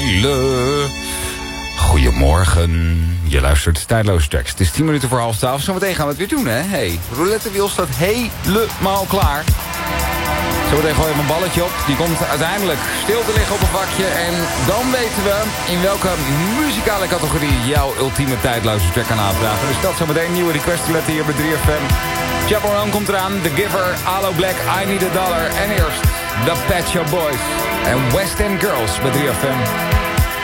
hele goedemorgen. Je luistert Tijdloze Tracks. Het is 10 minuten voor 11:30. Zometeen gaan we het weer doen, hè? Hey, roulettewiel staat helemaal klaar. Zometeen gooi je mijn balletje op. Die komt uiteindelijk stil te liggen op een vakje. En dan weten we in welke muzikale categorie jouw ultieme tijdloze track kan aanvragen. Dus dat zometeen nieuwe requestletten hier bij 3FM. Chaperone komt eraan. The Giver, Aloe Black, I Need a Dollar. En eerst The Pet Shop Boys en West End Girls bij 3FM.